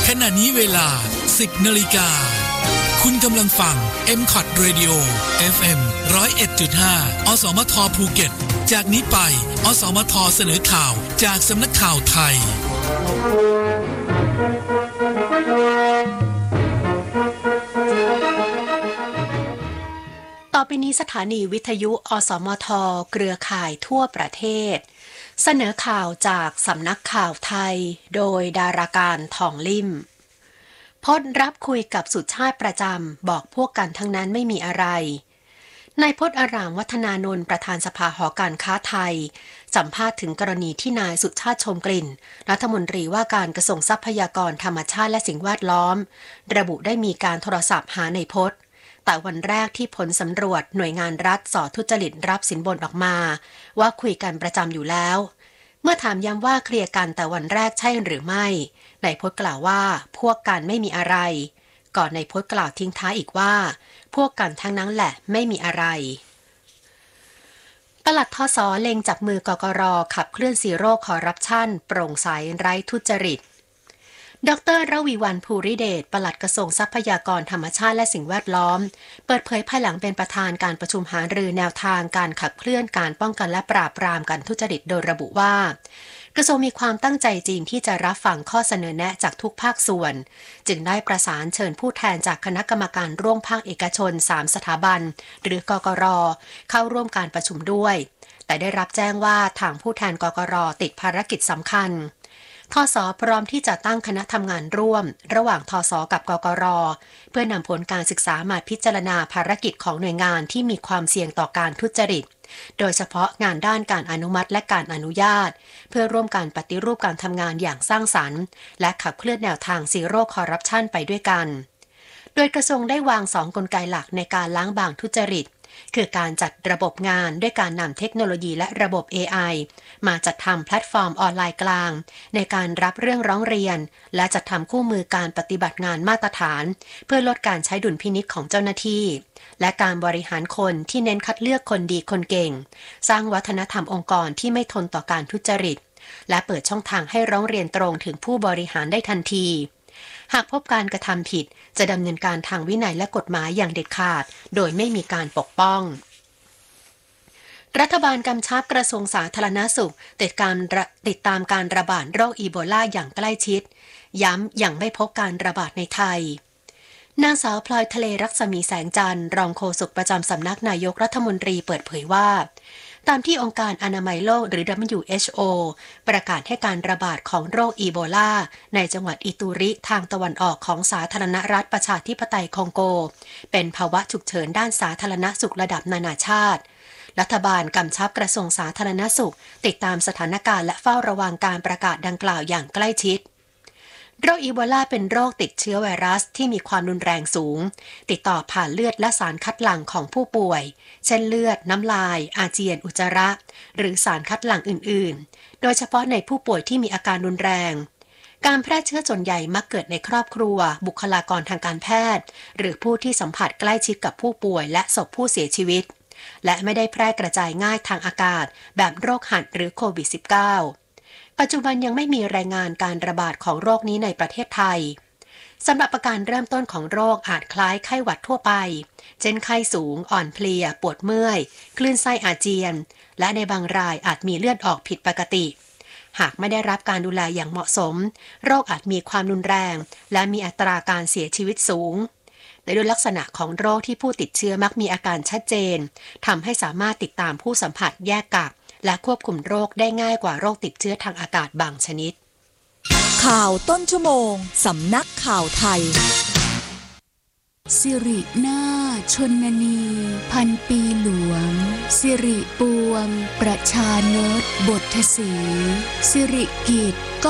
ขณะนี้เวลา 10 นาฬิกาคุณกำลังฟัง MCOT Radio FM 101.5 อสมทภูเก็ตจากนี้ไปอสมทเสนอข่าวจากสำนักข่าวไทยต่อไปนี้สถานีวิทยุอสมทเครือข่ายทั่วประเทศเสนอข่าวจากสำนักข่าวไทยโดยดาราการทองลิ่มพจน์รับคุยกับสุชาติประจำบอกพวกกันทั้งนั้นไม่มีอะไรนายพจน์อารามวัฒนานนท์ประธานสภาหอการค้าไทยสัมภาษณ์ถึงกรณีที่นายสุชาติชมกลิ่นรัฐมนตรีว่าการกระทรวงทรัพยากรธรรมชาติและสิ่งแวดล้อมระบุได้มีการโทรศัพท์หานายพจน์แต่วันแรกที่ผลสำรวจหน่วยงานรัฐสอทุจริตรับสินบนออกมาว่าคุยกันประจำอยู่แล้วเมื่อถามย้ำว่าเคลียร์กันแต่วันแรกใช่หรือไม่นายพจน์กล่าวว่าพวกกันไม่มีอะไรก่อนนายพจน์กล่าวทิ้งท้ายอีกว่าพวกกันทั้งนั้นแหละไม่มีอะไรปลัดทศ.เล็งจับมือกกร.ขับเคลื่อนซีโร่คอร์รัปชันโปร่งใสไร้ทุจริตดร.ระวีวรรณ ภูริเดชปลัดกระทรวงทรัพยากรธรรมชาติและสิ่งแวดล้อมเปิดเผยภายหลังเป็นประธานการประชุมหารือแนวทางการขับเคลื่อนการป้องกันและปราบปรามการทุจริตโดยระบุว่ากระทรวงมีความตั้งใจจริงที่จะรับฟังข้อเสนอแนะจากทุกภาคส่วนจึงได้ประสานเชิญผู้แทนจากคณะกรรมการร่วมภาคเอกชน3สถาบันหรือกกร.เข้าร่วมการประชุมด้วยแต่ได้รับแจ้งว่าทางผู้แทนกกร.ติดภารกิจสำคัญทศ.พร้อมที่จะตั้งคณะทำงานร่วมระหว่างทศ.กับกกร.เพื่อนำผลการศึกษามาพิจารณาภารกิจของหน่วยงานที่มีความเสี่ยงต่อการทุจริตโดยเฉพาะงานด้านการอนุมัติและการอนุญาตเพื่อร่วมการปฏิรูปการทำงานอย่างสร้างสรรค์และขับเคลื่อนแนวทางซีโร่คอร์รัปชันไปด้วยกันโดยกระทรวงได้วาง2กลไกหลักในการล้างบางทุจริตคือการจัดระบบงานด้วยการนำเทคโนโลยีและระบบ AI มาจัดทำแพลตฟอร์มออนไลน์กลางในการรับเรื่องร้องเรียนและจัดทำคู่มือการปฏิบัติงานมาตรฐานเพื่อลดการใช้ดุลพินิจของเจ้าหน้าที่และการบริหารคนที่เน้นคัดเลือกคนดีคนเก่งสร้างวัฒนธรรมองค์กรที่ไม่ทนต่อการทุจริตและเปิดช่องทางให้ร้องเรียนตรงถึงผู้บริหารได้ทันทีหากพบการกระทำผิดจะดำเนินการทางวินัยและกฎหมายอย่างเด็ดขาดโดยไม่มีการปกป้องรัฐบาลกำชับกระทรวงสาธารณสุขติดตามการระบาดโรคอีโบลาอย่างใกล้ชิดย้ำยังไม่พบการระบาดในไทยนางสาวพลอยทะเลรัศมีแสงจันทร์รองโฆษกประจำสำนักนายกรัฐมนตรีเปิดเผยว่าตามที่องค์การอนามัยโลกหรือ WHO ประกาศให้การระบาดของโรคอีโบลาในจังหวัดอิตูริทางตะวันออกของสาธารณรัฐประชาธิปไตยคองโกเป็นภาวะฉุกเฉินด้านสาธารณสุขระดับนานาชาติรัฐบาลกำชับกระทรวงสาธารณสุขติดตามสถานการณ์และเฝ้าระวังการประกาศดังกล่าวอย่างใกล้ชิดโรคอีโบลาเป็นโรคติดเชื้อไวรัสที่มีความรุนแรงสูงติดต่อผ่านเลือดและสารคัดหลั่งของผู้ป่วยเช่นเลือดน้ำลายอาเจียนอุจจาระหรือสารคัดหลั่งอื่นๆโดยเฉพาะในผู้ป่วยที่มีอาการรุนแรงการแพร่เชื้อส่วนใหญ่มักเกิดในครอบครัวบุคลากรทางการแพทย์หรือผู้ที่สัมผัสใกล้ชิดกับผู้ป่วยและศพผู้เสียชีวิตและไม่ได้แพร่กระจายง่ายทางอากาศแบบโรคหัดหรือโควิด -19ปัจจุบันยังไม่มีรายงานการระบาดของโรคนี้ในประเทศไทยสำหรับอาการเริ่มต้นของโรคอาจคล้ายไข้หวัดทั่วไปเช่นไข้สูงอ่อนเพลียปวดเมื่อยคลื่นไส้อาเจียนและในบางรายอาจมีเลือดออกผิดปกติหากไม่ได้รับการดูแลอย่างเหมาะสมโรคอาจมีความรุนแรงและมีอัตราการเสียชีวิตสูงแต่ด้วยลักษณะของโรคที่ผู้ติดเชื้อมักมีอาการชัดเจนทำให้สามารถติดตามผู้สัมผัสแยกกักและควบคุมโรคได้ง่ายกว่าโรคติดเชื้อทางอากาศบางชนิดข่าวต้นชั่วโมงสำนักข่าวไทยสิรินาถชนนีพันปีหลวงสิริปวงประชานตบทศรีสิริกิจ